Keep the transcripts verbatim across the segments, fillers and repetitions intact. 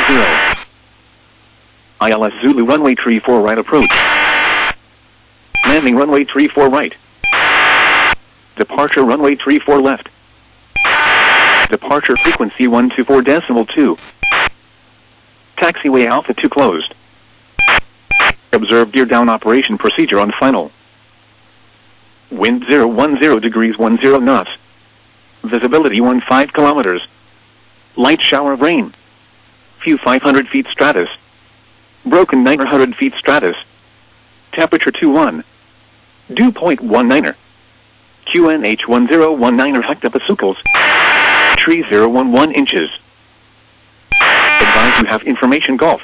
zero. I L S Zulu runway three four right approach. Landing runway three four right. Departure runway three four left. Departure frequency one two four decimal two. Taxiway Alpha two closed. Observe gear down operation procedure on final. Wind zero one zero degrees one zero knots. Visibility one five kilometers. Light shower of rain. Few five hundred feet stratus. Broken nine hundred feet stratus. Temperature two one. Dew point one niner. Q N H one zero one niner hectopascals. Tree zero one one inches. Advise you have information Golf.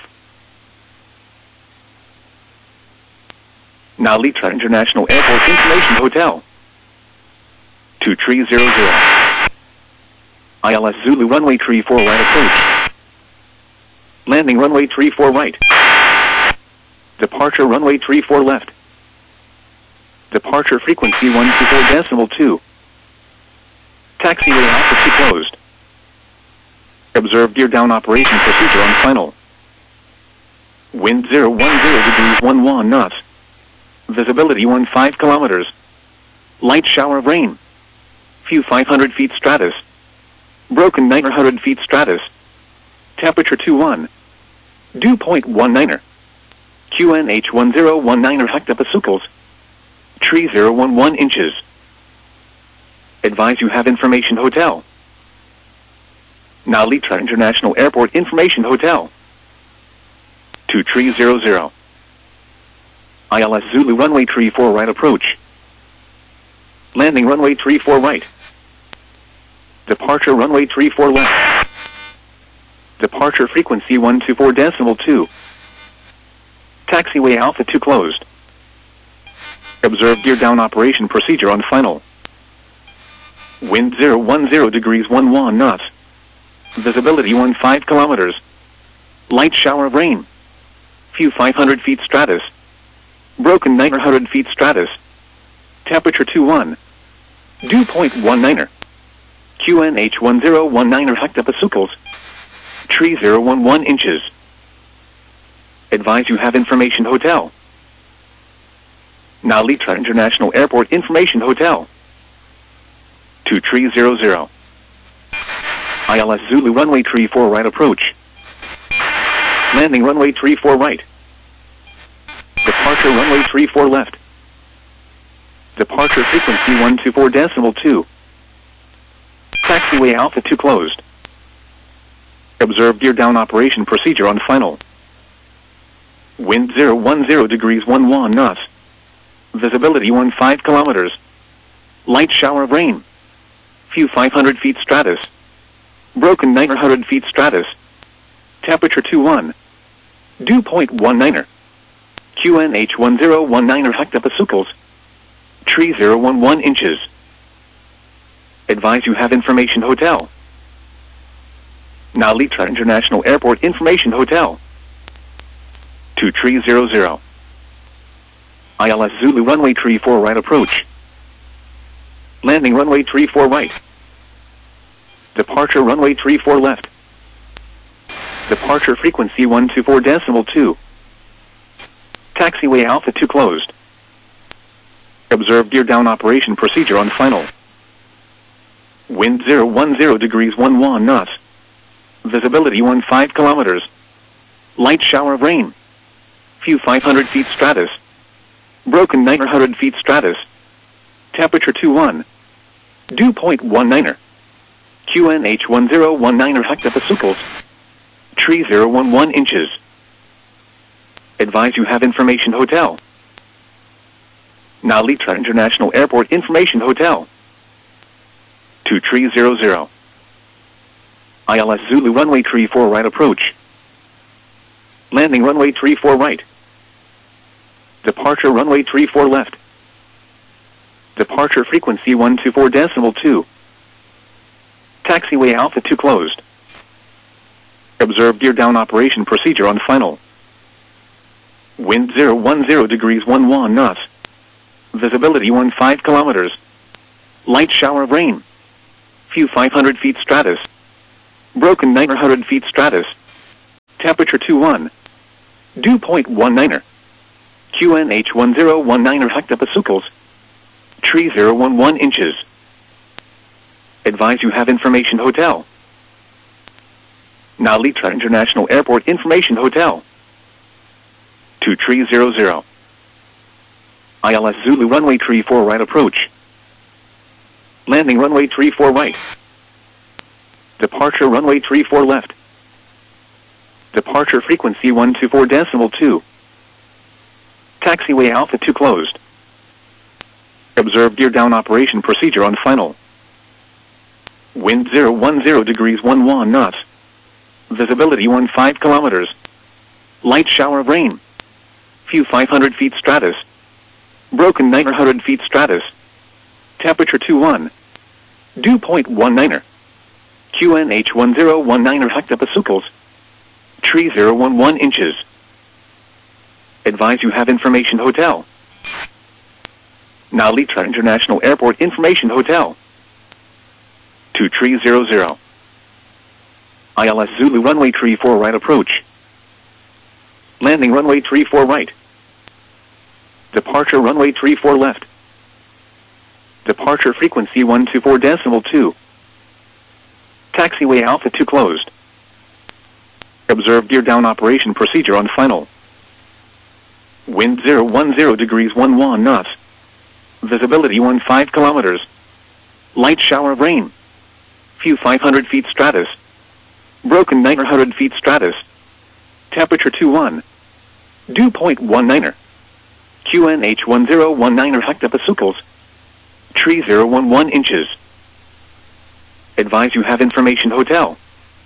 Now Litra International Airport Information Hotel. two three zero zero. I L S Zulu runway three four right approach. Landing runway three four right. Departure runway three four left. Departure frequency one two four decimal two. Taxiway Alpha two closed. Observe gear down operation procedure on final. Wind zero one zero degrees one one knots. Visibility one five kilometers. Light shower of rain. Few five hundred feet stratus. Broken nine hundred feet stratus. Temperature two one. Dew point one niner. Q N H one zero one niner hectopascals. Tree zero one one inches. Advise you have information hotel. Now Litra International Airport Information Hotel. two three zero zero. I L S Zulu runway three four right approach. Landing runway three four right. Departure runway three four left. Departure frequency one two four decimal two. Taxiway Alpha two closed. Observe gear down operation procedure on final. Wind zero one zero degrees one one knots. Visibility one five kilometers. Light shower of rain. Few five hundred feet stratus. Broken nine hundred feet stratus. Temperature two one. Dew point one niner. Q N H one zero one niner hectopascals. Tree zero one one inches. Advise you have information hotel. Now Litra International Airport Information Hotel. two three zero zero. I L S Zulu runway three four right approach. Landing runway three four right. Departure runway three four left. Departure frequency one two four decimal two. Taxiway Alpha two closed. Observe gear down operation procedure on final. Wind zero one zero degrees one one knots. Visibility one five kilometers. Light shower of rain. Few five hundred feet stratus. Broken nine hundred feet stratus. Temperature two one. Dew point one niner. Q N H one zero one niner hectopascals. Tree zero one one inches. Advise you have information hotel. Now Litra International Airport Information Hotel. two three zero zero. I L S Zulu runway three four right approach. Landing runway three four right. Departure runway three four left. Departure frequency one two four decimal two. Taxiway Alpha two closed. Observe gear down operation procedure on final. Wind zero one zero degrees one one knots. Visibility one five kilometers. Light shower of rain. Few five hundred feet stratus. Broken nine hundred feet stratus. Temperature two one. Dew point one niner. Q N H one zero one niner hectopascals. Tree zero one one inches. Advise you have information hotel. Now Litra International Airport Information Hotel. two three zero zero. I L S Zulu runway three four right approach. Landing runway three four right. Departure runway three four left. Departure frequency one two four decimal two. Taxiway Alpha two closed. Observe gear down operation procedure on final. Wind zero one zero degrees one one knots. Visibility one five kilometers. Light shower of rain. Few five hundred feet stratus. Broken nine hundred feet stratus. Temperature two one. Dew point one niner. Q N H one zero one niner hectopascals. Tree zero one one inches. Advise you have information hotel. Nalitra International Airport Information Hotel. Two tree zero zero. I L S Zulu runway tree four right approach. Landing runway tree four right. Departure runway tree four left. Departure frequency one two four decimal two. Taxiway Alpha two closed. Observe gear down operation procedure on final. Wind zero one zero degrees one one knots. Visibility one five kilometers. Light shower of rain. Few five hundred feet stratus. Broken nine hundred feet stratus. Temperature two one. Dew point one niner. Q N H one zero one niner hectopascals. Tree zero one one inches. Advise you have information hotel. Nalitra International Airport Information Hotel. Two tree zero zero. I L S Zulu runway tree four right approach. Landing runway tree four right. Departure runway tree four left. Departure frequency one two four decimal two. Taxiway Alpha two closed. Observe gear down operation procedure on final. Wind zero one zero degrees one one knots. Visibility one five kilometers. Light shower of rain. Few five hundred feet stratus. Broken nine hundred feet stratus. Temperature two one. Dew point one niner. Q N H one zero one niner hectopascals. Tree zero one one inches. Advise you have information hotel.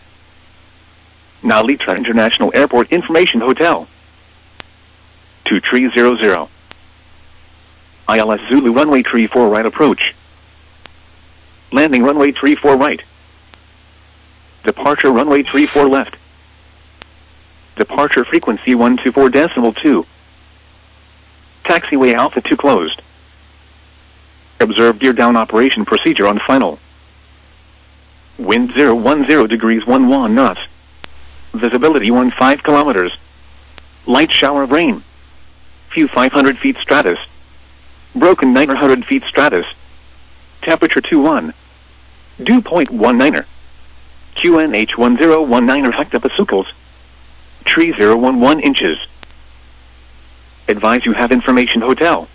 Nalitra International Airport Information Hotel. Two tree zero zero. I L S Zulu runway tree four right approach. Landing runway tree four right. Departure runway tree four left. Departure frequency one two four decimal two. Taxiway Alpha two closed. Observe gear down operation procedure on final. Wind zero one zero degrees one one knots. Visibility one five kilometers. Light shower of rain. Few five hundred feet stratus. Broken nine hundred feet stratus. Temperature two one. Dew point one niner. Q N H one zero one niner hectopascals. Tree zero one one inches. Advise you have information hotel.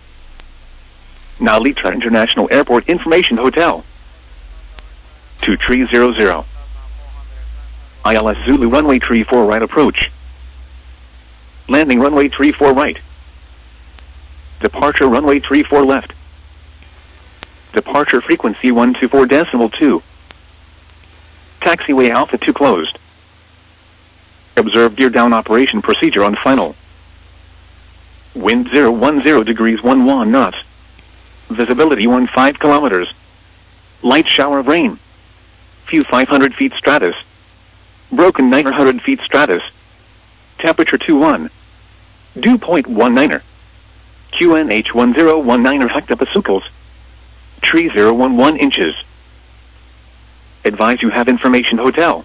Nalitra International Airport Information Hotel. Two tree zero zero. I L S Zulu runway tree four right approach. Landing runway tree four right. Departure runway tree four left. Departure frequency one two four decimal two. Taxiway Alpha two closed. Observe gear down operation procedure on final. Wind zero one zero degrees one one knots. Visibility one five kilometers. Light shower of rain. Few five hundred feet stratus. Broken nine hundred feet stratus. Temperature two one. Dew point one niner. Q N H one zero one niner hectopascals. Tree zero one one inches. Advise you have information hotel.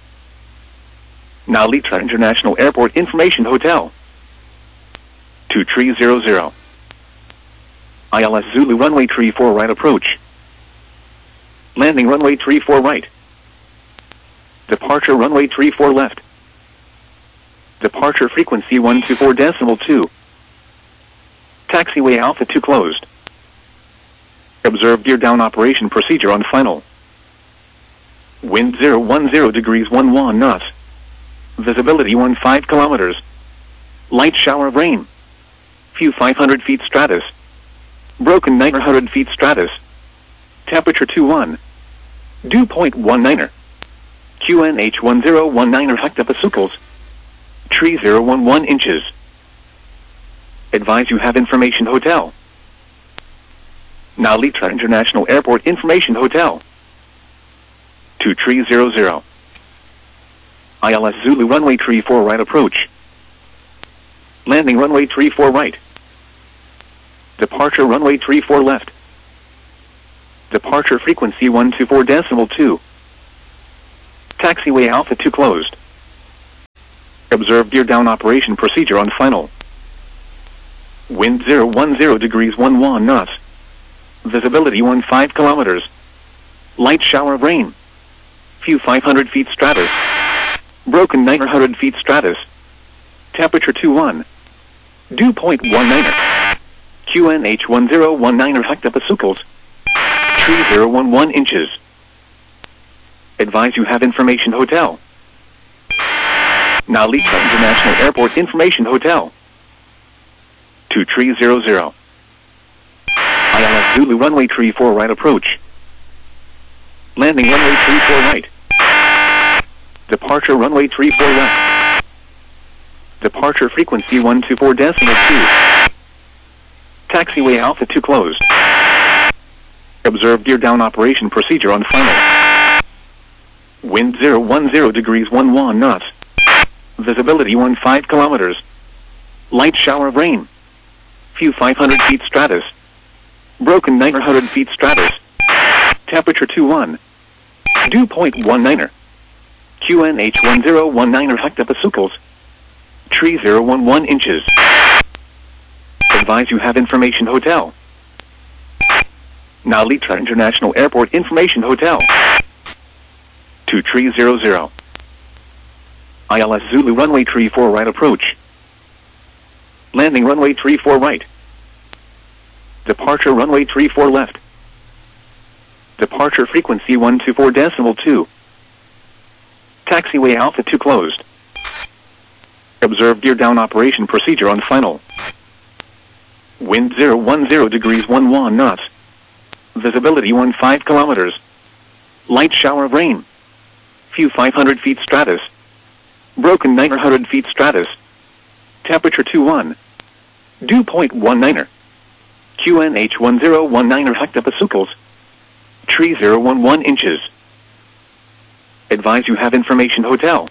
Nalitra International Airport Information Hotel. Two tree zero zero. I L S Zulu runway tree four right approach. Landing runway tree four right. Departure runway tree four left. Departure frequency one two four decimal two. Taxiway Alpha two closed. Observe gear down operation procedure on final. Wind zero one zero degrees one one knots. Visibility one five kilometers. Light shower of rain. Few five hundred feet stratus. Broken nine hundred feet stratus. Temperature two one. Dew point one niner. Q N H one zero one niner hectopascals. Tree zero one one inches. Advise you have information hotel. Nalitra International Airport Information Hotel. Two tree zero zero. I L S Zulu runway tree four right approach. Landing runway tree four right. Departure runway tree four left. Departure frequency one two four decimal two. Taxiway Alpha two closed. Observe gear down operation procedure on final. Wind zero one zero degrees one one knots. Visibility one five kilometers. Light shower of rain. Few five hundred feet stratus. Broken nine hundred feet stratus. Temperature two one. Dew point one niner. Q N H one zero one niner hectopascals. Tree zero one one inches. Advise you have information hotel. Nalita International Airport Information Hotel. Two tree zero zero. I L S Zulu runway tree four right approach. Landing runway tree four right. Departure runway tree four left. Departure frequency one two four decimal two. Taxiway Alpha two closed. Observe gear down operation procedure on final. Wind zero one zero degrees one one knots. Visibility one five kilometers. Light shower of rain. Few five hundred feet stratus. Broken nine hundred feet stratus. Temperature two one. Dew point one niner. Q N H one zero one niner hectopascals. Tree zero one one inches. Advise you have information hotel. Nalita International Airport Information Hotel. Two tree zero zero. I L S Zulu runway tree four right approach. Landing runway tree four right. Departure runway tree four left. Departure frequency one two four decimal two. Taxiway Alpha two closed. Observe gear down operation procedure on final. Wind zero one zero degrees one one knots. Visibility one five kilometers. Light shower of rain. Few five hundred feet stratus. Broken nine hundred feet stratus. Temperature two one. Dew point one niner. Q N H one zero one niner hectopascals. Tree zero one one inches. Advise you have information hotel.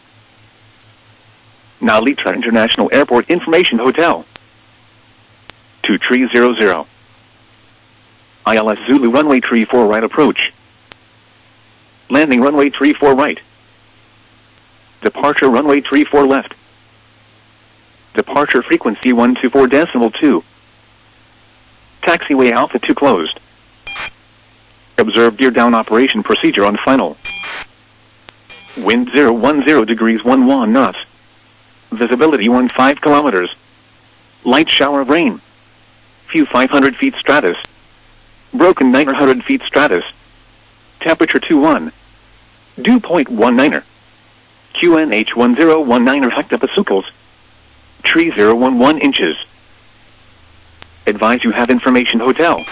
Nalita International Airport Information Hotel. Two tree zero zero. I L S Zulu runway tree four right approach. Landing runway tree four right. Departure runway tree four left. Departure frequency one two four decimal two. Taxiway Alpha two closed. Observe gear down operation procedure on final. Wind zero one zero degrees one one knots. Visibility one five kilometers. Light shower of rain. Few five hundred feet stratus. Broken nine hundred feet stratus. Temperature two one. Dew point one niner. Q N H one zero one niner hectopascals. Tree zero one one inches. Advise you have information hotel.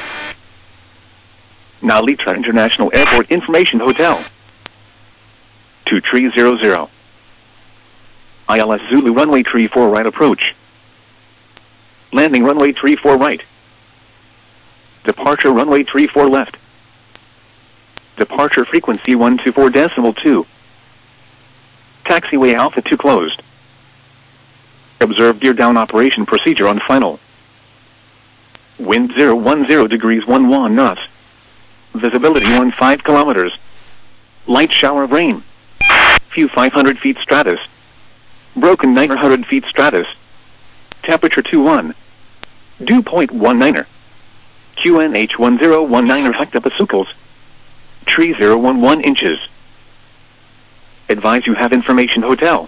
Nalita International Airport Information Hotel. Two tree zero zero. I L S Zulu runway tree four right approach. Landing runway tree four right. Departure runway tree four left. Departure frequency one two four decimal two. Taxiway Alpha two closed. Observe gear down operation procedure on final. Wind zero one zero degrees one one knots. Visibility one five kilometers. Light shower of rain. Few five hundred feet stratus. Broken nine hundred feet stratus. Temperature two one. Dew point one niner. Q N H one zero one niner hectopascals. Tree zero one one inches. Advise you have information hotel.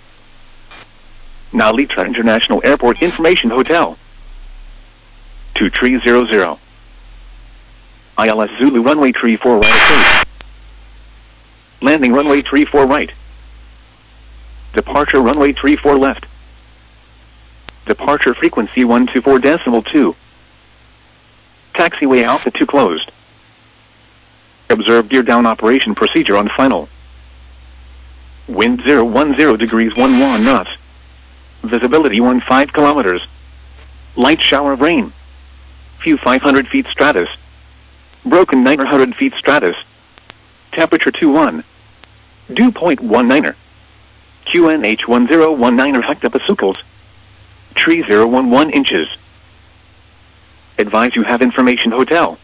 Nalita International Airport Information Hotel. Two tree zero zero. I L S Zulu runway tree four right approach. Landing runway tree four right. Departure runway tree four left. Departure frequency one two four decimal two. Taxiway Alpha two closed. Observe gear down operation procedure on final. Wind zero one zero degrees one one knots. Visibility one five kilometers. Light shower of rain. Few five hundred feet stratus. Broken nine hundred feet stratus. Temperature two one. Dew point one niner. Q N H one zero one niner hectopascals. Tree zero one one inches. Advise you have information hotel.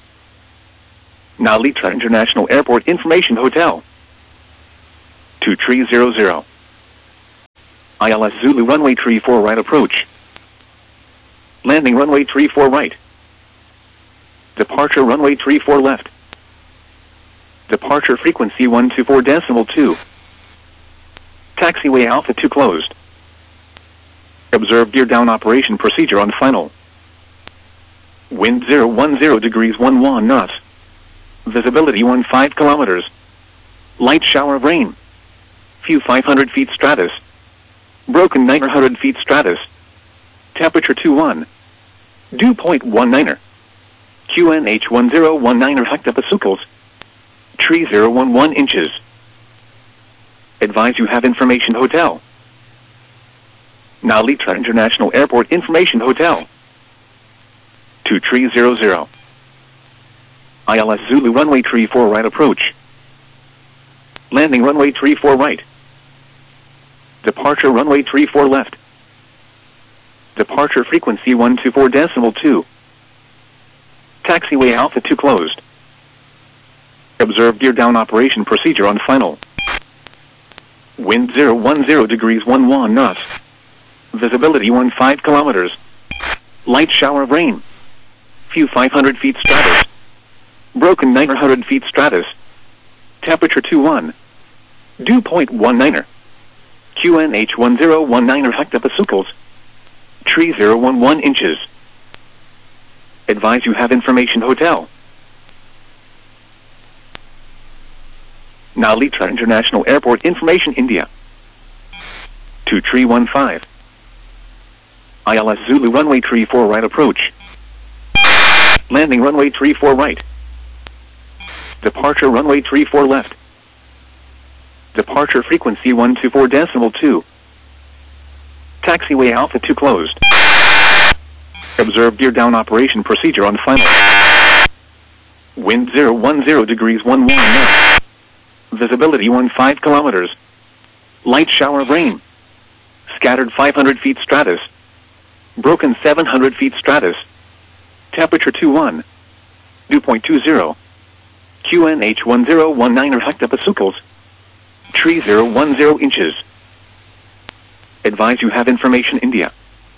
Nalita International Airport Information Hotel. Two tree zero zero. I L S Zulu runway tree four right approach. Landing runway tree four right. Departure runway tree four left. Departure frequency one two four decimal two. Taxiway Alpha two closed. Observe gear down operation procedure on final. Wind zero one zero degrees one one knots. Visibility one five kilometers. Light shower of rain. Few five hundred feet stratus. Broken nine hundred feet stratus. Temperature two one. Dew point one niner. Q N H one zero one niner hectopascals. Tree zero one one inches. Advise you have information hotel. Nalitra International Airport Information Hotel. Two tree zero zero. I L S Zulu runway tree four right approach. Landing runway tree four right. Departure runway tree four left. Departure frequency one two four decimal two. Taxiway Alpha two closed. Observe gear down operation procedure on final. Wind zero one zero degrees one one knots. Visibility one five kilometers. Light shower of rain. Few five hundred feet stratus. Broken nine hundred feet stratus. Temperature two one. Dew point one niner. Q N H one zero one niner hectopascals. Tree zero one one inches. Advise you have information hotel. Nalitra International Airport Information India. Two tree one five. I L S Zulu runway tree four right approach. Landing runway tree four right. Departure runway tree four left. Departure frequency one two four decimal two. Taxiway Alpha two closed. Observe gear down operation procedure on final. Wind zero one zero degrees one one knots. Visibility one five kilometers. Light shower of rain. Scattered five hundred feet stratus. Broken seven hundred feet stratus. Temperature two one. Dew point two zero. Q N H one zero one niner hectopascals. Tree zero one zero inches. Advise you have information India.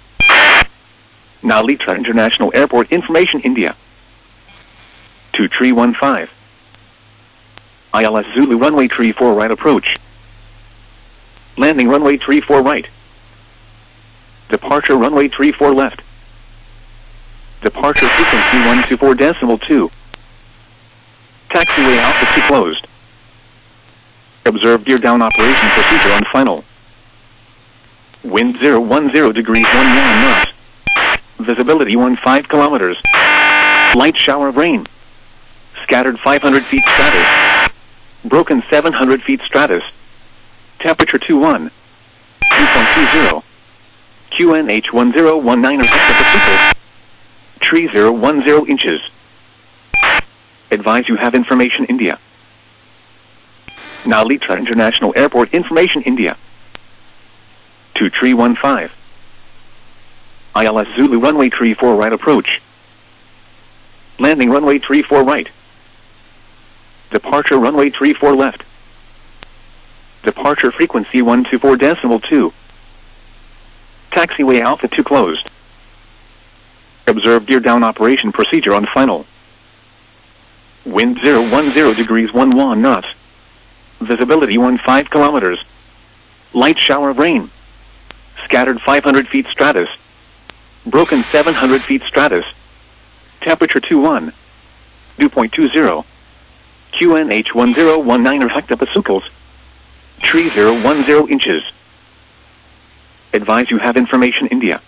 Nalitra International Airport Information India. Two tree one five. I L S Zulu runway tree four right approach. Landing runway tree four right. Departure runway tree four left. Departure frequency one two four decimal two. Taxiway Alpha two closed. Observe gear down operation procedure on final. Wind zero one zero degrees one one knots. Visibility one five kilometers. Light shower of rain. Scattered five hundred feet stratus. Broken seven hundred feet stratus. Temperature two one. Dew point two zero. Q N H one zero one niner hectopascals. Tree zero one zero inches. Advise you have information India. Nalitra International Airport Information India. Two tree one five. I L S Zulu runway tree four right approach. Landing runway tree four right. Departure runway tree four left. Departure frequency one two four decimal two. Taxiway Alpha two closed. Observe gear down operation procedure on final. Wind zero one zero degrees one one knots. Visibility one five kilometers. Light shower of rain. Scattered five hundred feet stratus. Broken seven hundred feet stratus. Temperature two one. Dew point two zero. Q N H one zero one niner hectopascals. Tree zero one zero inches. Advise you have information India.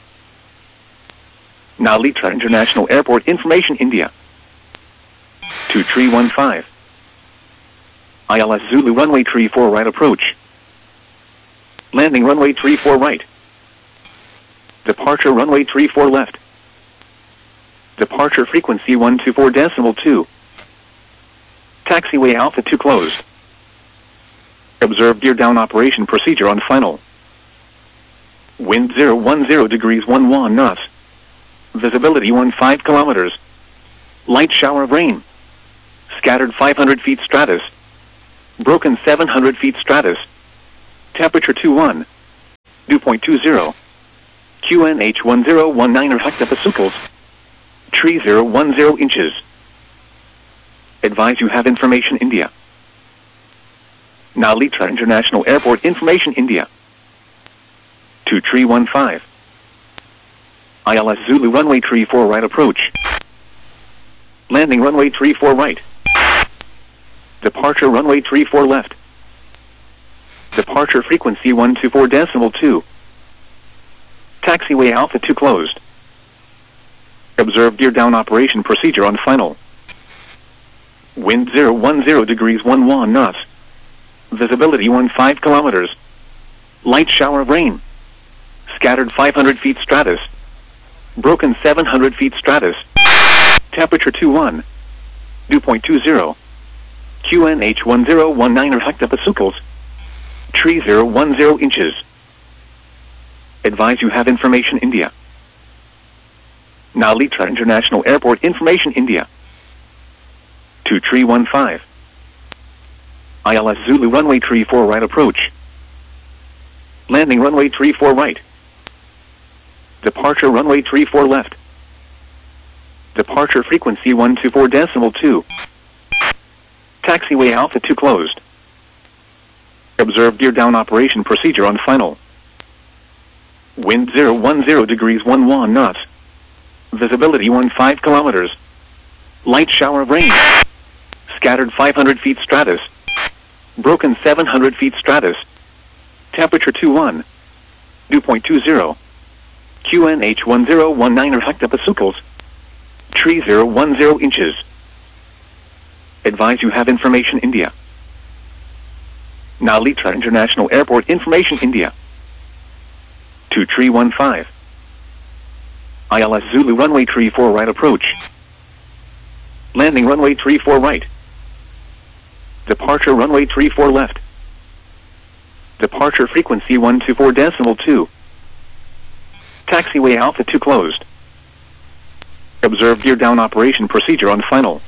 Nalitra International Airport Information India. Two tree one five. I L S Zulu runway tree four right approach. Landing runway tree four right. Departure runway tree four left. Departure frequency one two four decimal two. Taxiway Alpha two closed. Observe gear down operation procedure on final. Wind zero one zero degrees one one knots. Visibility one five kilometers. Light shower of rain. Scattered five hundred feet stratus. Broken seven hundred feet stratus. Temperature two one. Dew point two zero. Q N H one zero one nine hectopascals. Tree zero one zero inches. Advise you have information India. Now Litra International Airport information India. To tree one five. I L S Zulu runway tree four right approach. Landing runway tree four right. Departure runway tree four left. Departure frequency one two four decimal two. Taxiway Alpha two closed. Observe gear down operation procedure on final. Wind zero one zero degrees one one knots. Visibility one five kilometers. Light shower of rain. Scattered five hundred feet stratus. Broken seven hundred feet stratus. Temperature two one. Dew point two zero. Q N H one zero one nine hectopascals. Tree zero one zero inches. Advise you have information India. Now Litra International Airport information India. To tree one five. I L S Zulu runway tree four right approach. Landing runway tree four right. Departure runway tree four left. Departure frequency one two four decimal two. Taxiway Alpha two closed. Observe gear down operation procedure on final. Wind zero one zero degrees one one knots. Visibility one five kilometers. Light shower of rain. Scattered five hundred feet stratus. Broken seven hundred feet stratus. Temperature two one. Dew point two zero. Q N H one zero one nine hectopascals. Tree zero one zero inches. Advise you have information India. Now Litra International Airport information India. To tree one five. I L S Zulu runway tree four right approach. Landing runway tree four right. Departure runway tree four left. Departure frequency one two four decimal two. Taxiway Alpha two closed. Observe gear down operation procedure on final.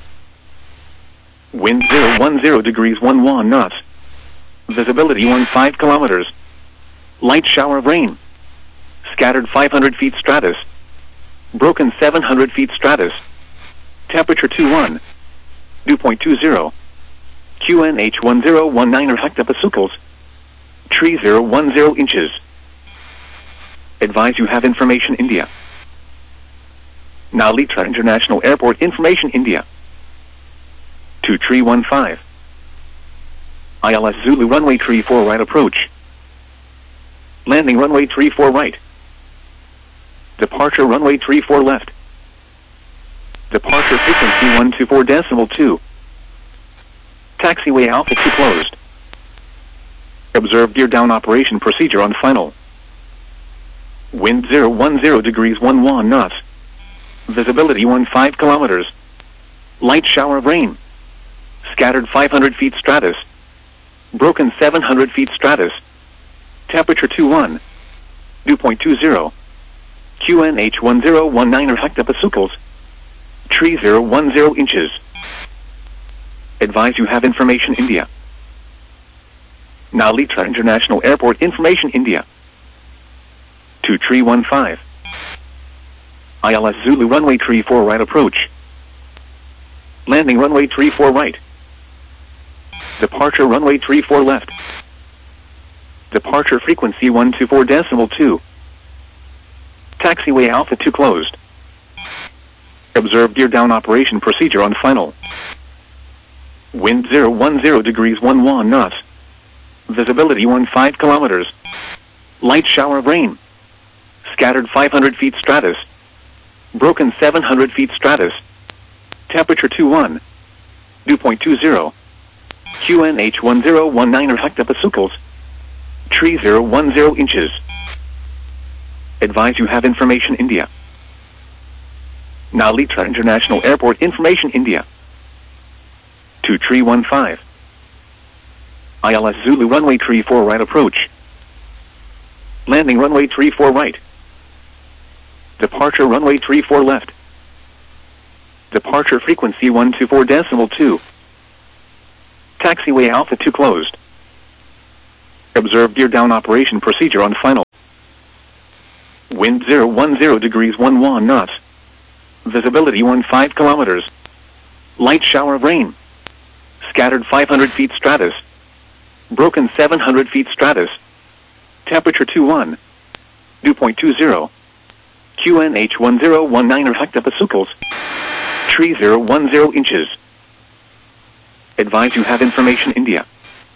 Wind zero one zero degrees one one knots. Visibility one five kilometers. Light shower of rain. Scattered five hundred feet stratus. Broken seven hundred feet stratus. Temperature two one. Dew point two zero. Q N H one zero one nine hectopascals. Tree zero one zero inches. Advise you have information India. Now Litra International Airport information India. To tree one five. I L S Zulu runway tree four right approach. Landing runway tree four right. Departure runway tree four left. Departure frequency one two four decimal two. Taxiway Alpha two closed. Observe gear down operation procedure on final. Wind zero one zero degrees one one knots. Visibility one five kilometers. Light shower of rain. Scattered five hundred feet stratus. Broken seven hundred feet stratus. Temperature two one. Dew point two zero. Q N H one zero one nine hectopascals. Tree zero one zero inches. Advise you have information India. Now Litra International Airport information India. To tree one five. I L S Zulu runway tree four right approach. Landing runway tree four right. Departure runway tree four left. Departure frequency one two four decimal two. Taxiway Alpha two closed. Observe gear down operation procedure on final. Wind zero one zero degrees one one knots. Visibility one five kilometers. Light shower of rain. Scattered five hundred feet stratus. Broken seven hundred feet stratus. Temperature two one. Dew point two zero. Q N H one zero one nine hectopascals. Tree zero one zero inches. Advise you have information India. Now Litra International Airport information India. To tree one five. I L S Zulu runway tree four right approach. Landing runway tree four right. Departure runway tree four left. Departure frequency one two four decimal two. Taxiway Alpha two closed. Observe gear down operation procedure on final. Wind zero one zero degrees one one knots. Visibility fifteen kilometers. Light shower of rain. Scattered five hundred feet stratus. Broken seven hundred feet stratus. Temperature twenty-one. Dew point two zero. Q N H one zero one nine hectopascals. Tree zero one zero inches. Advise you have information India.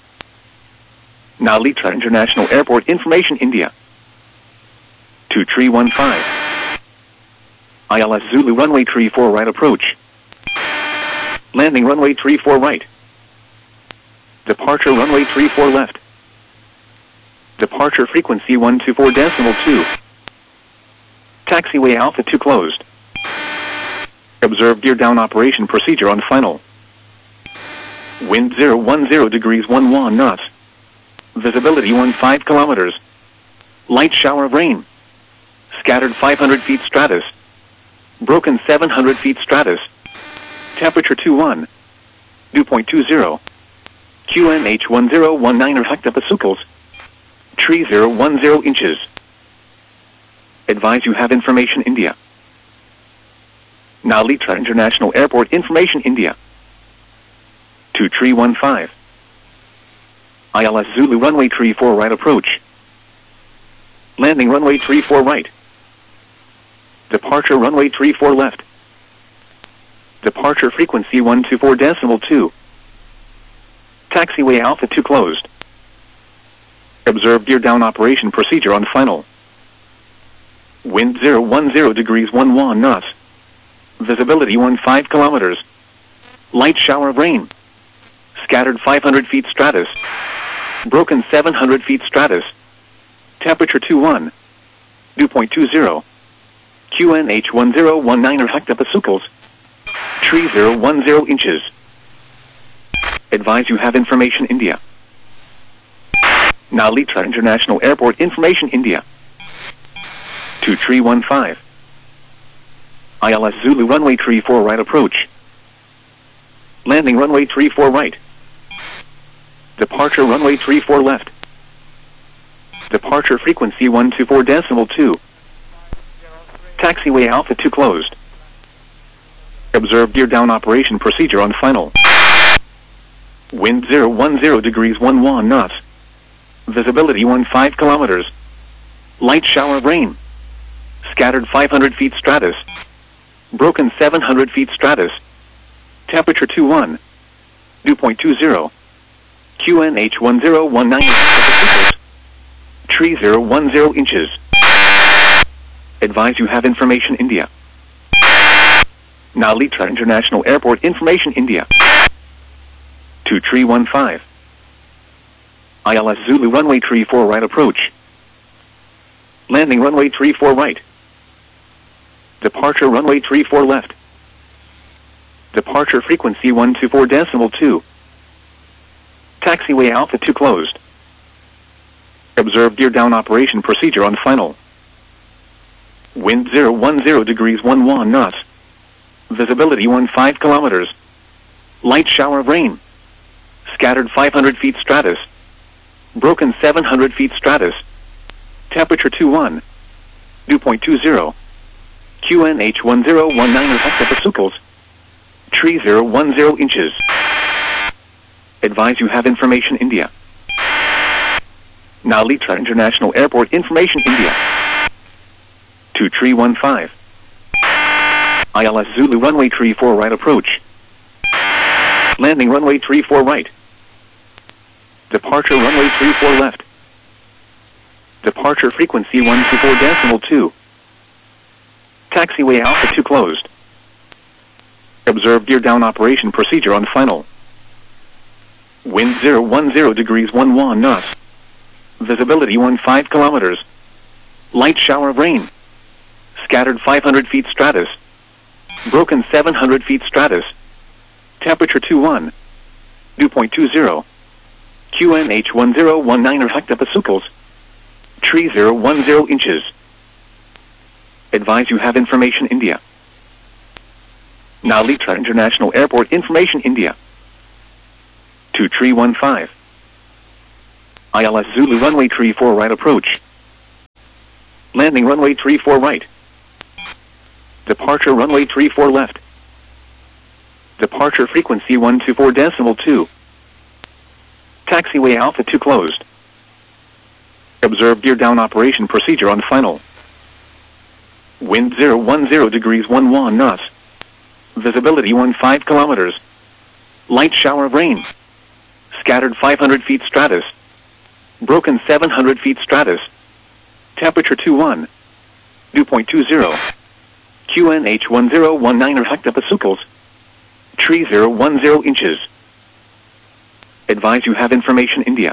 Now Litra International Airport information India. To tree one five. I L S Zulu runway tree four right approach. Landing runway tree four right. Departure runway tree four left. Departure frequency one two four decimal two. Taxiway Alpha two closed. Observe gear down operation procedure on final. Wind zero one zero degrees one one knots. Visibility fifteen kilometers. Light shower of rain. Scattered five hundred feet stratus. Broken seven hundred feet stratus. Temperature twenty-one. Dew point two zero. Q N H one zero one nine hectopascals. Tree zero one zero inches. Advise you have information India. Now Litra International Airport information India. To tree one five. I L S Zulu runway tree four right approach. Landing runway tree four right. Departure runway tree four left. Departure frequency one two four decimal two. Taxiway Alpha two closed. Observe gear down operation procedure on final. Wind zero one zero degrees one one knots. Visibility fifteen kilometers. Light shower of rain. Scattered five hundred feet stratus. Broken seven hundred feet stratus. Temperature twenty-one. Dew point two zero. Q N H one zero one nine hectopascals. Tree zero one zero inches. Advise you have information India. Now Litra International Airport information India. To tree one five. I L S Zulu runway tree four right approach. Landing runway tree four right. Departure runway tree four left. Departure frequency one two four decimal two. Taxiway Alpha two closed. Observe gear down operation procedure on final. Wind zero one zero degrees one one knots. Visibility fifteen kilometers. Light shower of rain. Scattered five hundred feet stratus. Broken seven hundred feet stratus. Temperature twenty-one. Dew point two zero. Q N H one zero one nine. Tree zero one zero inches. Advise you have information India. Now Litra International Airport information India. To tree one five. I L S Zulu runway tree four right approach. Landing runway tree four right. Departure runway tree four left. Departure frequency one two four decimal two. Taxiway Alpha two closed. Observe gear down operation procedure on final. Wind zero one zero degrees one one knots. Visibility fifteen kilometers. Light shower of rain. Scattered five hundred feet stratus. Broken seven hundred feet stratus. Temperature twenty-one. Dew point two zero. Q N H one zero one nine hectopascals. Tree zero one zero inches. Advise you have information India. Now Litra International Airport information India. To tree one five. I L S Zulu runway tree four right approach. Landing runway tree four right. Departure runway tree four left. Departure frequency one two four decimal two. Taxiway Alpha two closed. Observe gear down operation procedure on final. Wind zero one zero degrees one one knots. Visibility fifteen kilometers. Light shower of rain. Scattered five hundred feet stratus. Broken seven hundred feet stratus. Temperature twenty-one. Dew point two zero. Q N H one zero one nine hectopascals. Tree zero one zero inches. Advise you have information India. Now Litra International Airport information India. To tree one five. I L S Zulu runway tree four right approach. Landing runway three four right. Departure runway three four left. Departure frequency one two four decimal two. Taxiway Alpha two closed. Observe gear down operation procedure on final. Wind zero one zero degrees one one knots. Visibility one five kilometers. Light shower of rain. Scattered five hundred feet stratus. Broken seven hundred feet stratus. Temperature two one. Dew point two zero. Q N H one zero one nine hectopascals. Tree zero one zero inches. Advise you have information India.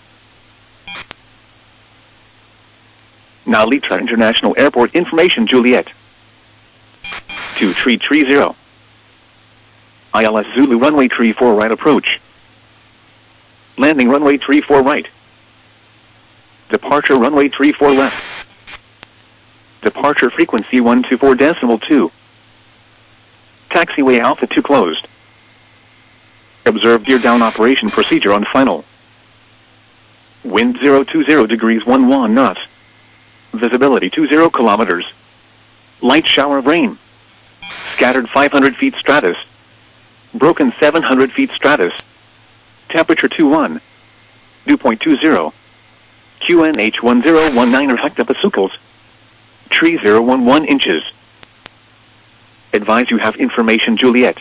Now Litra International Airport information Juliet. two three three zero. I L S Zulu runway three four right approach. Landing runway three four right. Departure runway three four left. Departure frequency one two four decimal two. Taxiway Alpha two closed. Observe gear down operation procedure on final. Wind zero two zero degrees one one knots. Visibility two zero kilometers. Light shower of rain. Scattered five hundred feet stratus. Broken seven hundred feet stratus. Temperature two one. Dew point two zero. Q N H one zero one nine hectopascals. Tree zero one one inches. Advise you have information Juliet.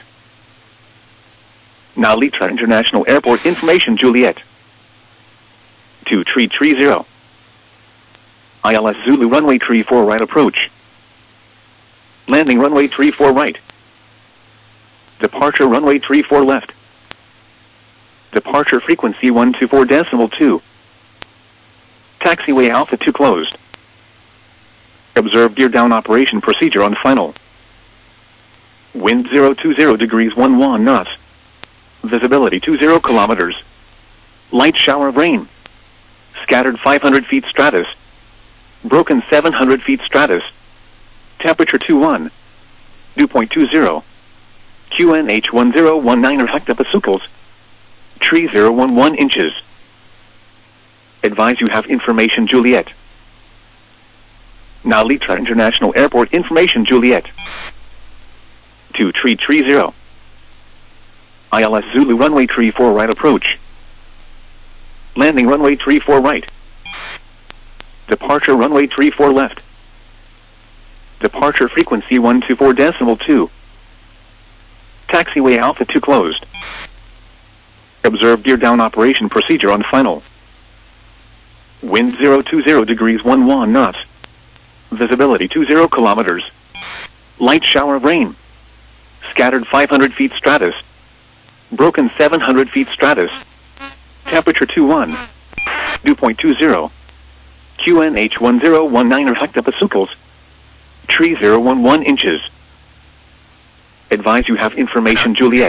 Now Litra International Airport information Juliet. two three three zero. I L S Zulu runway three four right approach. Landing runway three four right. Departure runway three four left. Departure frequency one two four decimal two. Taxiway Alpha two closed. Observe gear down operation procedure on final. Wind zero two zero degrees one one knots. Visibility two zero kilometers. Light shower of rain. Scattered five hundred feet stratus. Broken seven hundred feet stratus. Temperature two one. Dew point two zero. Q N H one zero one nine hectopascals. Tree zero one one inches. Advise you have information Juliet. Now Litra International Airport information Juliet. two three three zero. I L S Zulu runway three four right approach. Landing runway three four right. Departure runway three four left. Departure frequency one two four decimal two. Taxiway Alpha two closed. Observe gear down operation procedure on final. Wind zero two zero degrees one one knots. Visibility two zero kilometers. Light shower of rain. Scattered five hundred feet stratus. Broken seven hundred feet stratus. Temperature two one. Dew point two zero. Q N H one zero one nine hectopascals. Tree zero one one inches. Advise you have information Juliet.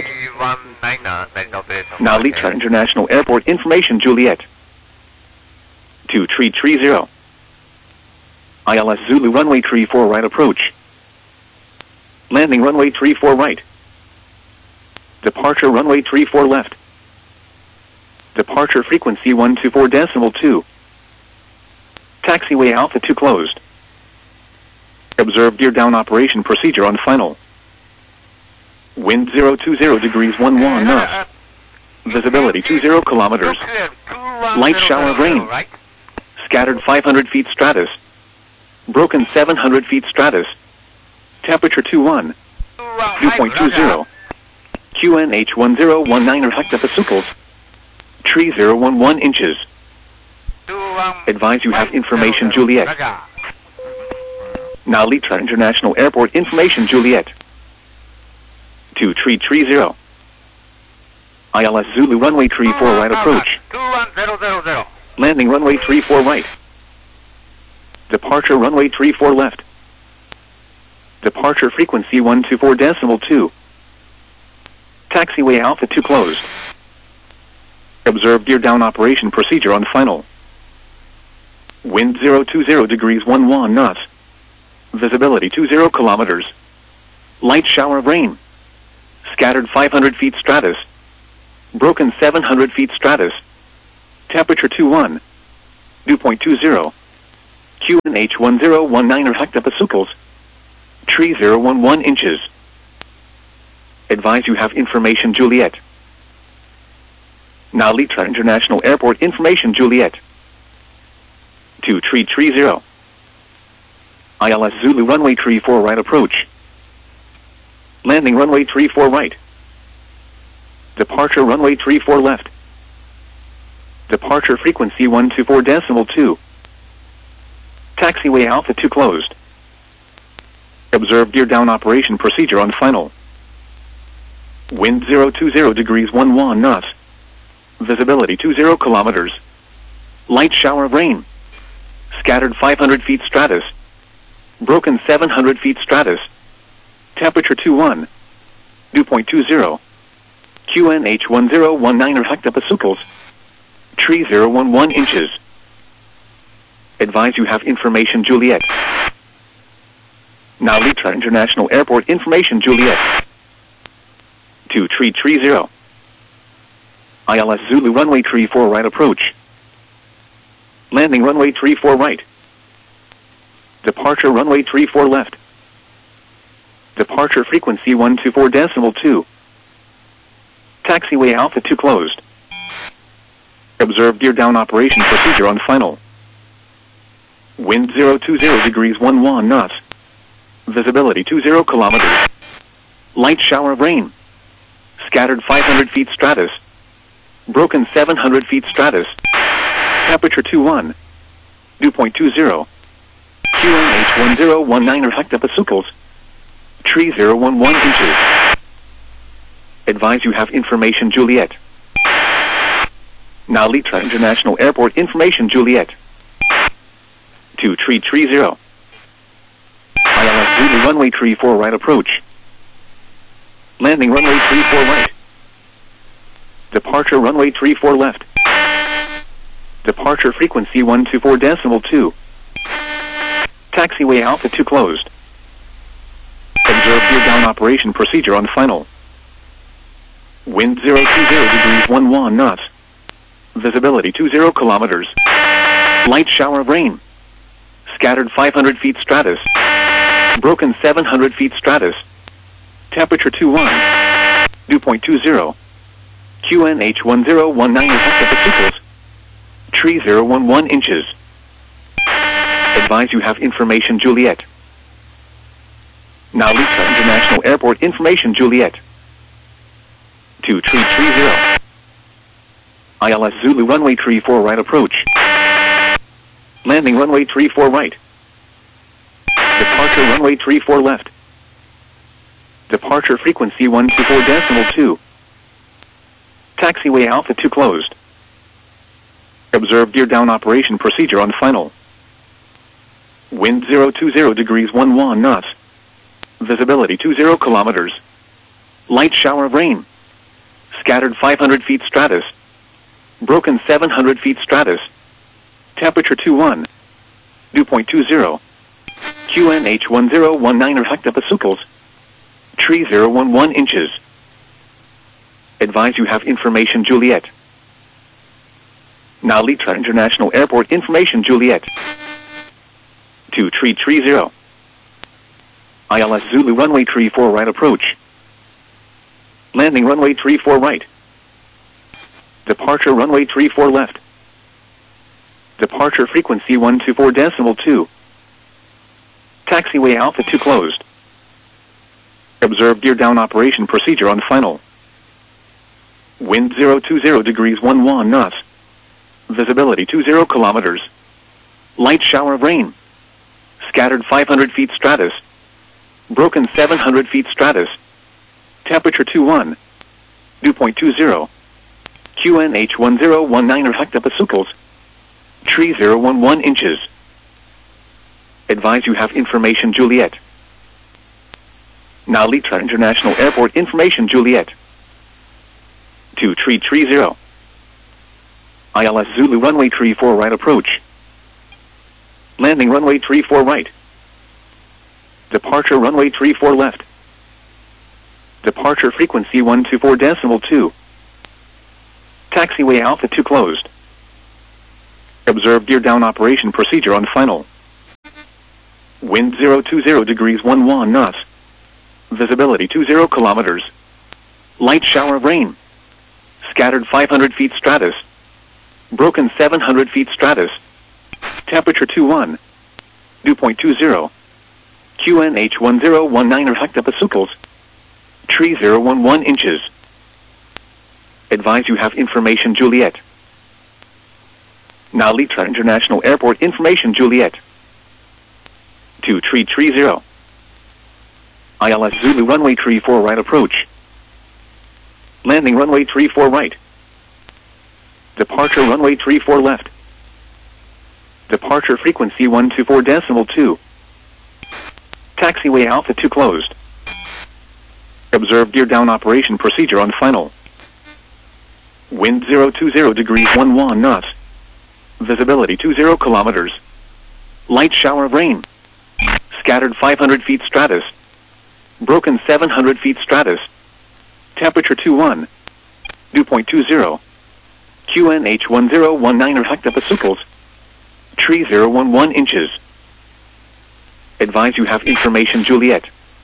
Now Litra International Airport information Juliet. two three three zero. I L S Zulu runway three four right approach. Landing runway three four right. Departure runway three four left. Departure frequency one two four decimal two. Taxiway Alpha two closed. Observe gear down operation procedure on final. Wind zero two zero degrees one one knots. Visibility two zero kilometers. Light shower of rain. Scattered five hundred feet stratus. Broken seven hundred feet stratus. Temperature two one. Dew point two zero. Q N H one zero one nine hectopascals. Tree zero one one inches. Advise you have information Juliet. Now Litra International Airport information Juliet. two three three zero. I L S Zulu runway three four right approach. Landing runway three four right. Departure runway three four left. Departure frequency one two four decimal two. Taxiway Alpha two closed. Observe gear down operation procedure on final. Wind zero two zero degrees one one knots. Visibility two zero kilometers. Light shower of rain. Scattered five hundred feet stratus. Broken seven hundred feet stratus. Temperature two one. Dew point two zero. Q N H one zero one nine hectopascals. Tree zero one one inches. Advise you have information Juliet. Now Litra International Airport information Juliet. To tree tree zero. I L S Zulu runway tree four right approach. Landing runway tree four right. Departure runway tree four left. Departure frequency one two four decimal two. Taxiway Alpha two closed. Observe gear down operation procedure on final. Wind zero two zero degrees one one knots. Visibility two zero kilometers. Light shower of rain. Scattered five hundred feet stratus. Broken seven hundred feet stratus. Temperature two one. Dew point two zero. Q N H one zero one nine hectopascals. Tree zero one one inches. Advise you have information Juliet. Now Litra International Airport information Juliet. To tree tree zero. I L S Zulu runway tree four right approach. Landing runway tree four right. Departure runway tree four left. Departure frequency one two four decimal two. Taxiway Alpha two closed. Observe gear down operation procedure on final. Wind zero two zero degrees one one knots. Visibility two zero kilometers. Light shower of rain. Scattered five hundred feet stratus. Broken seven hundred feet stratus. Temperature two one. Dew point two zero. Q N H one zero one nine hectopascals. Tree zero one one inches. Advise you have information Juliet. Now Litra International Airport information Juliet. To tree tree zero. I L S Zulu runway tree four right approach. Landing runway tree four right. Departure runway tree four left. Departure frequency one two four decimal two. Taxiway Alpha two closed. Observe gear down operation procedure on final. Wind zero two zero degrees one one knots. Visibility two zero kilometers. Light shower of rain. Scattered five hundred feet stratus. Broken seven hundred feet stratus. Temperature two one. Dew point two zero. Q N H one zero one nine hectopascals. Tree zero one one inches. Advise you have information Juliet. Now Litra International Airport information Juliet. To tree tree zero. I L S Zulu runway tree four right approach. Landing runway tree four right. Departure runway tree four left. Departure frequency one two four decimal two. Taxiway Alpha two closed. Observe gear down operation procedure on final. Wind zero two zero degrees one one knots. Visibility two zero kilometers. Light shower of rain. Scattered five hundred feet stratus. Broken seven hundred feet stratus. Temperature two one. Dew point two zero. Q N H one zero one nine hectopascals. Tree zero one one inches. Advise you have information Juliet. Now Litra International Airport information Juliet. To tree tree zero. I L S Zulu runway tree four right approach. Landing runway tree four right. Departure runway tree four left. Departure frequency one two four decimal two. Taxiway Alpha two closed. Observe gear down operation procedure on final. Wind zero two zero degrees one one knots. Visibility two zero kilometers. Light shower of rain. Scattered five hundred feet stratus. Broken seven hundred feet stratus. Temperature two one. Dew point two zero. Q N H one zero one nine hectopascals. Tree zero one one inches. Advise you have information Juliet. Now Litra International Airport information Juliet. To tree tree zero. I L S Zulu runway tree four right approach. Landing runway tree four right. Departure runway tree four left. Departure frequency one two four decimal two. Taxiway Alpha two closed. Observe gear down operation procedure on final. Wind zero two zero degrees one one knots. Visibility two zero kilometers. Light shower of rain. Scattered five hundred feet stratus. Broken seven hundred feet stratus. Temperature two one. Dew point two zero. Q N H one zero one nine hectopascals. Tree zero one one inches. Advise you have information Juliet. Now Litra International Airport information Juliet. To tree tree zero. I L S Zulu runway tree four right approach. Landing runway tree four right. Departure runway tree four left. Departure frequency one two four decimal two. Taxiway Alpha two closed. Observe gear down operation procedure on final. Wind zero two zero degrees one one knots. Visibility two zero kilometers. Light shower of rain. Scattered five hundred feet stratus. Broken seven hundred feet stratus. Temperature two one. Dew point two zero. Q N H one zero one nine hectopascals. Tree zero one one inches. Advise you have information Juliet.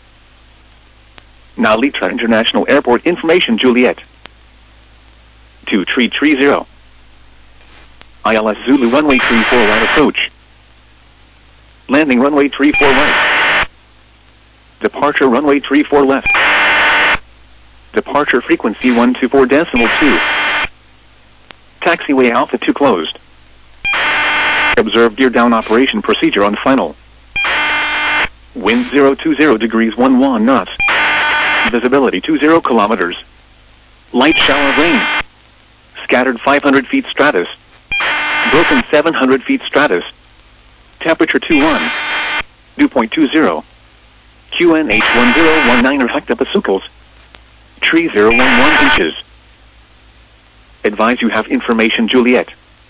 Now Litra International Airport information Juliet. To tree tree zero. I L S Zulu runway tree four right approach. Landing runway tree four right. Departure runway tree four left. Departure frequency one two four decimal two. Taxiway Alpha two closed. Observe gear down operation procedure on final. Wind zero two zero degrees one one knots. Visibility two zero kilometers. Light shower of rain. Scattered five hundred feet stratus. Broken seven hundred feet stratus. Temperature two one. Dew point two zero. Q N H one zero one nine hectopascals. Tree zero one one inches. Advise you have information Juliet.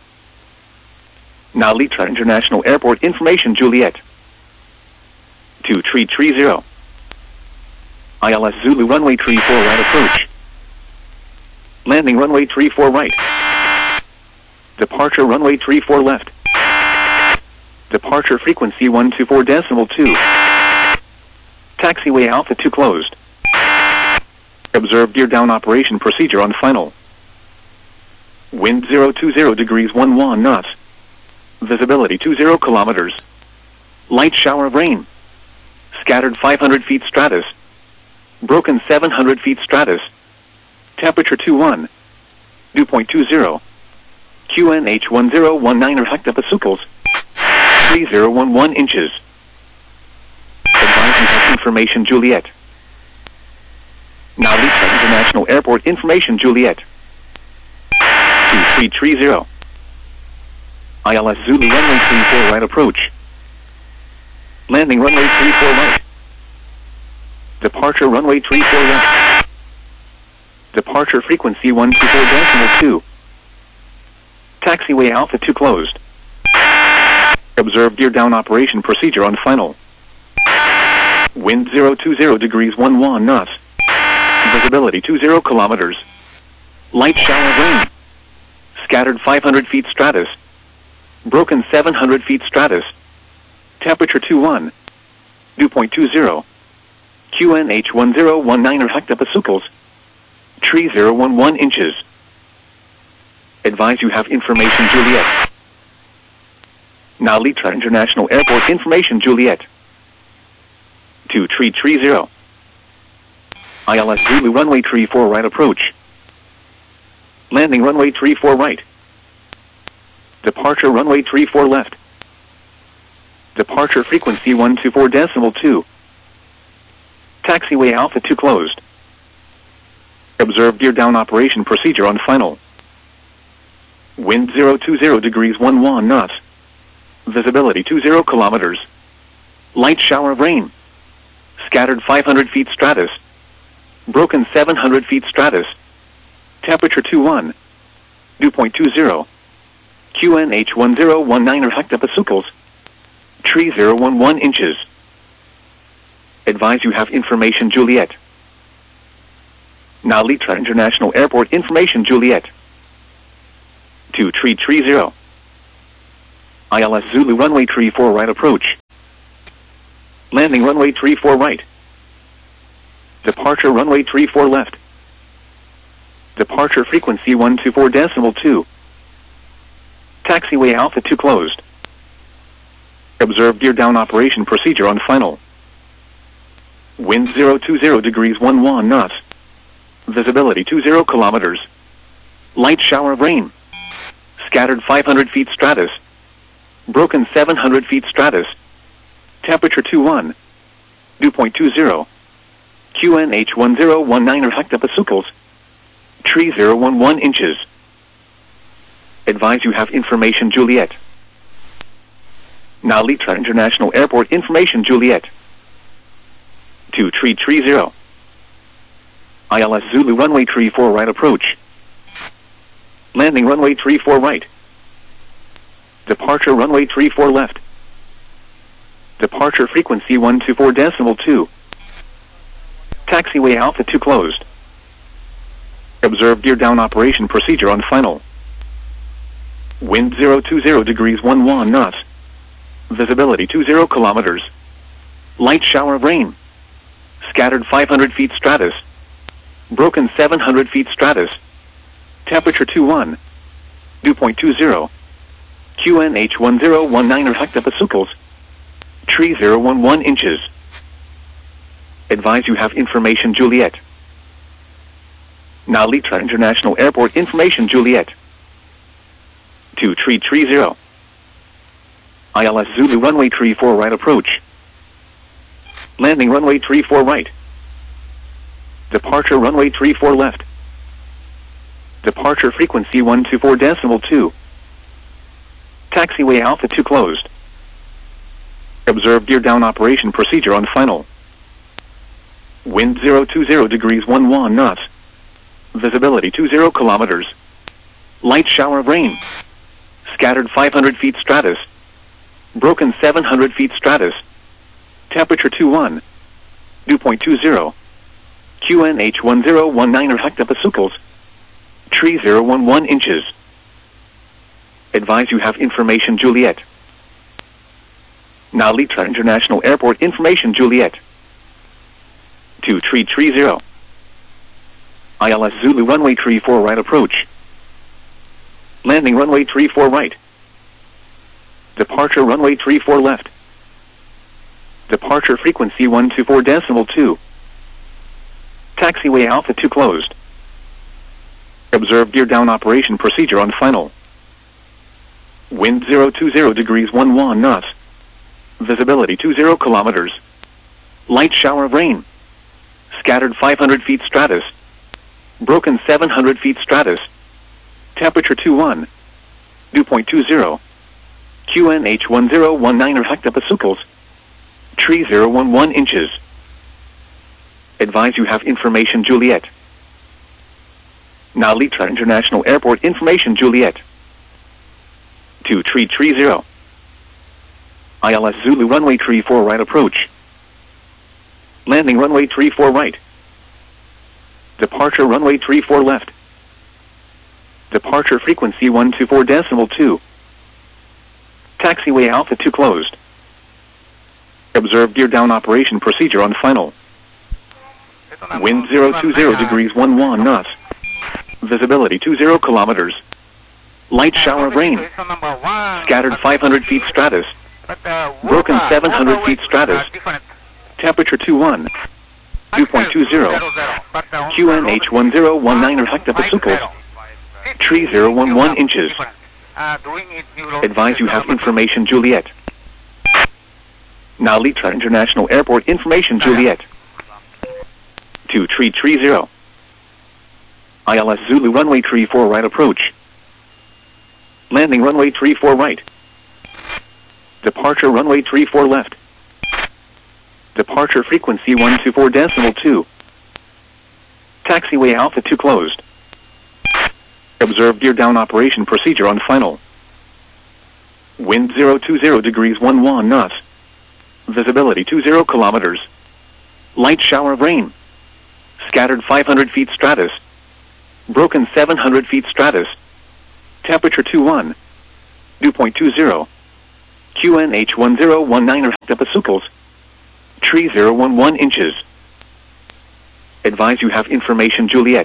Now Litra International Airport information Juliet. To tree tree zero. I L S Zulu runway tree four right approach. Landing runway tree four right. Departure runway tree four left. Departure frequency one two four decimal two. Taxiway Alpha two closed. Observe gear down operation procedure on final. Wind zero two zero degrees one one knots. Visibility two zero kilometers. Light shower of rain. Scattered five hundred feet stratus. Broken seven hundred feet stratus. Temperature two one. Dew point two zero. Q N H one zero one nine hectopascals. Tree zero one one inches. Advise you have information Juliet. Now Litra International Airport information Juliet. To tree tree zero. I L S Zulu runway tree four right approach. Landing runway tree four right. Departure runway tree four left. Departure frequency one two four decimal two. Taxiway Alpha two closed. Observe gear down operation procedure on final. Wind zero two zero degrees one one knots. Visibility two zero kilometers. Light shower of rain. Scattered five hundred feet stratus. Broken seven hundred feet stratus. Temperature two one. Dew point two zero. Q N H one zero one nine hectopascals. Tree zero one one inches. Advise you have information Juliet. Now Litra International Airport information Juliet. To tree tree zero. I L S Zulu runway tree four right approach. Landing runway tree four right. Departure runway tree four left. Departure frequency one two four decimal two. Taxiway Alpha two closed. Observe gear down operation procedure on final. Wind zero two zero degrees one one knots. Visibility two zero kilometers. Light shower of rain. Scattered five hundred feet stratus. Broken seven hundred feet stratus. Temperature two one. Dew point two zero. Q N H one zero one nine hectopascals. Tree zero one one inches. Advise you have information Juliet. Now Litra International Airport information Juliet. To tree tree zero. I L S Zulu runway tree four right approach. Landing runway three four right. Departure runway three four left. Departure frequency one two four decimal two. Taxiway Alpha two closed. Observe gear down operation procedure on final. Wind zero two zero degrees one one knots. Visibility two zero kilometers. Light shower of rain. Scattered five hundred feet stratus. Broken seven hundred feet stratus. Temperature two one. Dew point two zero. Q N H one zero one nine hectopascals. Tree zero one one inches. Advise you have information Juliet. Now Litra International Airport information Juliet. To tree tree zero. I L S Zulu runway tree four right approach. Landing runway tree four right. Departure runway tree four left. Departure frequency one two four decimal two. Taxiway Alpha two closed. Observe gear down operation procedure on final. Wind zero two zero degrees one one knots. Visibility two zero kilometers. Light shower of rain. Scattered five hundred feet stratus. Broken seven hundred feet stratus. Temperature two one. Dew point two zero. Q N H one zero one nine hectopascals. Tree zero one one inches. Advise you have information Juliet. Now Litra International Airport information Juliet. To tree tree zero. I L S Zulu runway tree four right approach. Landing runway tree four right. Departure runway tree four left. Departure frequency one two four decimal two. Taxiway Alpha two closed. Observe gear down operation procedure on final. Wind zero two zero degrees one one knots. Visibility two zero kilometers. Light shower of rain. Scattered five hundred feet stratus. Broken seven hundred feet stratus. Temperature two one. Dew point two zero. Q N H one zero one nine hectopascals. Tree zero one one inches. Advise you have information Juliet. Now Litra International Airport information Juliet. To tree tree zero. I L S Zulu runway tree four right approach. Landing runway tree four right. Departure runway tree four left. Departure frequency one two four decimal two. Taxiway Alpha two closed. Observe gear down operation procedure on final. Wind zero two zero degrees one one knots. Visibility two zero kilometers. Light shower of rain. Scattered five hundred feet stratus. Broken seven hundred feet stratus. Temperature two one. Dew point two zero. Q N H one zero one nine hectopascals. Tree zero one one inches. Advise you have information Juliet. Now Litra International Airport information Juliet. To tree tree zero. I L S Zulu runway tree four right approach. Landing runway tree four right. Departure runway tree four left. Departure frequency one two four decimal two. Taxiway Alpha two closed. Observe gear down operation procedure on final. Wind zero two zero degrees one one knots. Visibility two zero kilometers. Light shower of rain. Scattered five hundred feet stratus. Broken seven hundred feet stratus. Temperature two one. Dew point two zero. Q N H one zero one nine hectopascals. Tree zero one one inches. Advise you have information Juliet. Now Litra International Airport information Juliet. To tree tree zero. I L S Zulu runway tree four right approach. Landing runway tree four right. Departure runway tree four left. Departure frequency one two four decimal two. Taxiway Alpha two closed. Observe gear down operation procedure on final. Wind zero two zero degrees one one knots. Visibility two zero kilometers. Light shower of rain. Scattered five hundred feet stratus. Broken seven hundred feet stratus. Temperature two one. Dew point two zero. Q N H one zero one nine hectopascals. Tree zero one one inches. Advise you have information Juliet.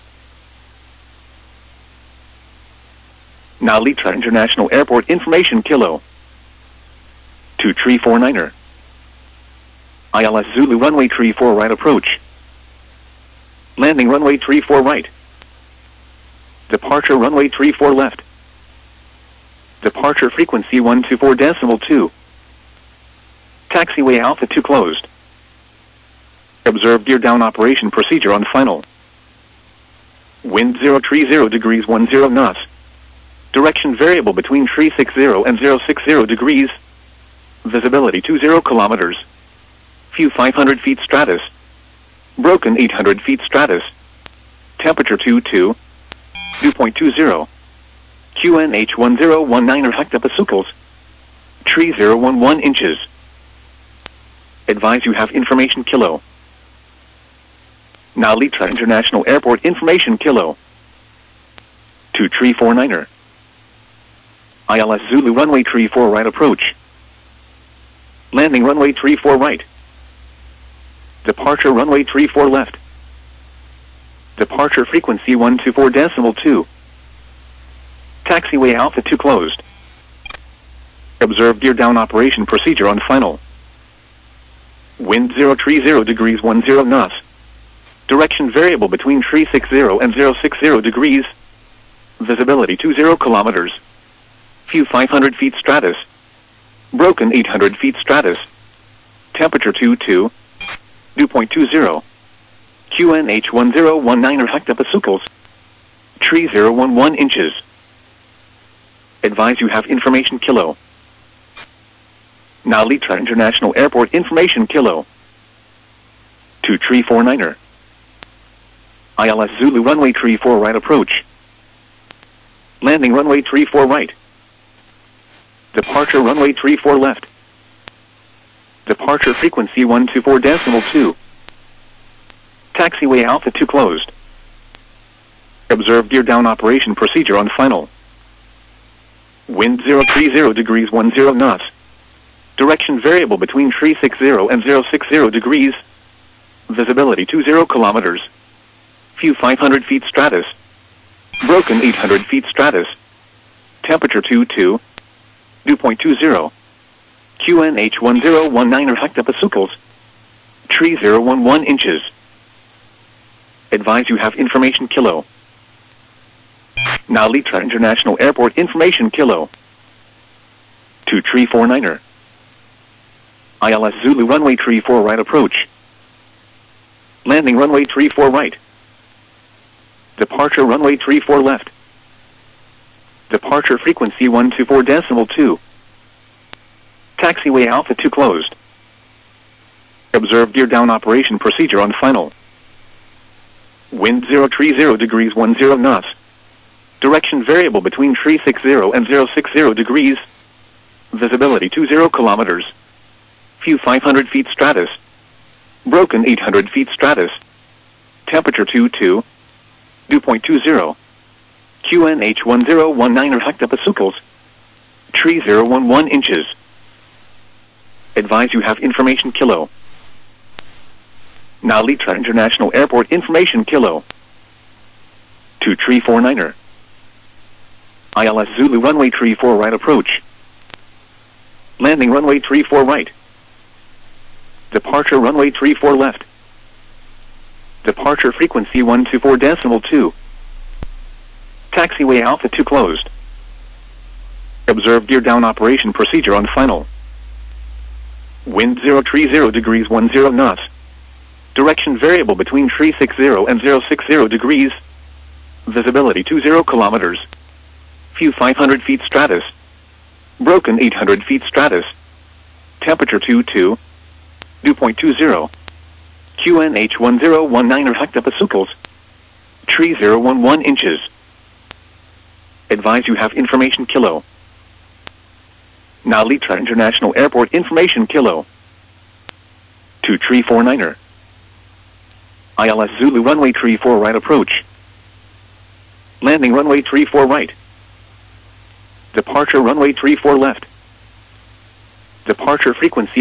Now Litra International Airport information Kilo. To Tree four niner. I L S Zulu runway Tree four right approach. Landing runway Tree four right. Departure runway Tree four left. Departure frequency one two four decimal two. Taxiway Alpha two closed. Observe gear down operation procedure on final. Wind zero tree zero degrees one zero knots. Direction variable between tree six zero and zero six zero degrees. Visibility two zero kilometers. View five hundred feet stratus. Broken eight hundred feet stratus. Temperature two two. Dew point two zero. Q N H one zero one nine hectopascals. Tree zero one one inches. Advise you have information Kilo. Now Litra International Airport information Kilo. To Tree four niner. I L S Zulu runway Tree four right approach. Landing runway Tree four right. Departure runway Tree four left. Departure frequency one two four decimal two. Taxiway Alpha two closed. Observe gear down operation procedure on final. Wind zero tree zero degrees one zero knots. Direction variable between tree six zero and zero six zero degrees. Visibility two zero kilometers. View five hundred feet stratus. Broken eight hundred feet stratus. Temperature two two. Dew point two zero. Q N H one zero one nine hectopascals. Tree zero one one inches. Advise you have information Kilo. Now Litra International Airport information Kilo. To Tree four niner. I L S Zulu runway Tree four right approach. Landing runway Tree four right. Departure runway Tree four left. Departure frequency one two four decimal two. Taxiway Alpha two closed. Observe gear down operation procedure on final. Wind zero three zero degrees one zero knots. Direction variable between tree six zero and zero six zero degrees. Visibility two zero kilometers. View five hundred feet stratus. Broken eight hundred feet stratus. Temperature two two. Dew point two zero. Q N H one zero one nine hectopascals. Tree zero one one inches. Advise you have information Kilo. Now Litra International Airport information Kilo. To Tree four niner. I L S Zulu runway Tree four right approach. Landing runway Tree four right. Departure runway Tree four left. Departure frequency one two four decimal two. Taxiway Alpha two closed. Observe gear down operation procedure on final. Wind zero tree zero degrees one zero knots. Direction variable between tree six zero and zero six zero degrees. Visibility two zero kilometers. View five hundred feet stratus. Broken eight hundred feet stratus. Temperature two two. Dew point two zero. Q N H one zero one nine hectopascals. Tree zero one one inches. Advise you have information Kilo. Now Litra International Airport information Kilo. To Tree four niner. I L S Zulu runway Tree four right approach. Landing runway Tree four right. Departure runway Tree four left. Departure frequency one two four decimal two. Taxiway Alpha two closed. Observe gear down operation procedure on final. Wind zero tree zero degrees one zero knots. Direction variable between tree six zero and zero six zero degrees. Visibility two zero kilometers. View five hundred feet stratus. Broken eight hundred feet stratus. Temperature two two. Dew point two zero. Q N H one zero one nine hectopascals. Tree zero one one inches. Advise you have information Kilo. Now Litra International Airport information Kilo. To Tree four niner. I L S Zulu runway Tree four right approach. Landing runway Tree four right. Departure runway Tree four left. Departure frequency